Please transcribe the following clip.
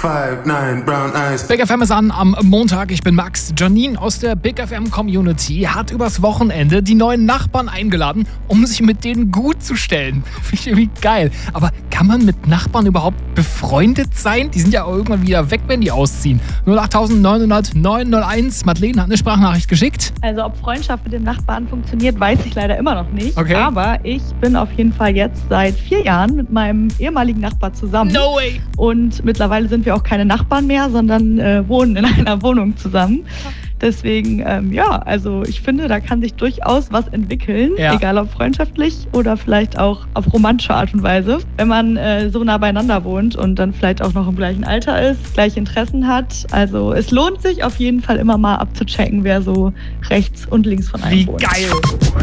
5'9", brown eyes. Big FM ist an am Montag. Ich bin Max. Janine aus der Big FM Community hat übers Wochenende die neuen Nachbarn eingeladen, um sich mit denen gut zu stellen. Finde ich irgendwie geil. Aber kann man mit Nachbarn überhaupt befreundet sein? Die sind ja auch irgendwann wieder weg, wenn die ausziehen. 08900 901. Madeleine hat eine Sprachnachricht geschickt. Also ob Freundschaft mit dem Nachbarn funktioniert, weiß ich leider immer noch nicht. Okay. Aber ich bin auf jeden Fall jetzt seit 4 Jahren mit meinem ehemaligen Nachbar zusammen. No way! Und mittlerweile sind wir auch keine Nachbarn mehr, sondern wohnen in einer Wohnung zusammen. Deswegen, also ich finde, da kann sich durchaus was entwickeln, egal ob freundschaftlich oder vielleicht auch auf romantische Art und Weise. Wenn man so nah beieinander wohnt und dann vielleicht auch noch im gleichen Alter ist, gleiche Interessen hat. Also es lohnt sich auf jeden Fall immer mal abzuchecken, wer so rechts und links von einem wohnt. Wie geil!